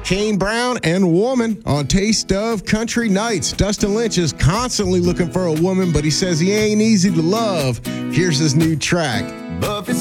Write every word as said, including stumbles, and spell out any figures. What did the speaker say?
Kane Brown and Woman on Taste of Country Nights. Dustin Lynch is constantly looking for a woman, but he says he ain't easy to love. Here's his new track. Buffett